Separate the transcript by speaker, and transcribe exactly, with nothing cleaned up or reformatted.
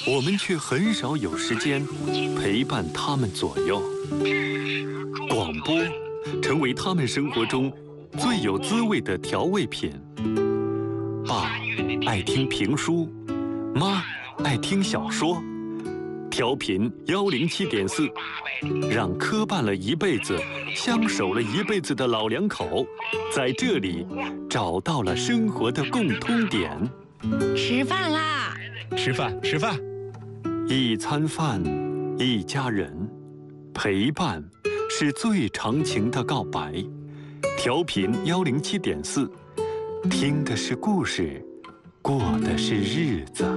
Speaker 1: 我们却很少有时间陪伴他们左右。广播成为他们生活中最有滋味的调味品。爸爱听评书，妈爱听小说。调频幺零七点四，让磕绊了一辈子、相守了一辈子的老两口，在这里找到了生活的共通点。
Speaker 2: 吃饭啦！
Speaker 3: 吃饭，吃饭。
Speaker 1: 一餐饭，一家人，陪伴是最长情的告白。调频幺零七点四，听的是故事，过的是日子。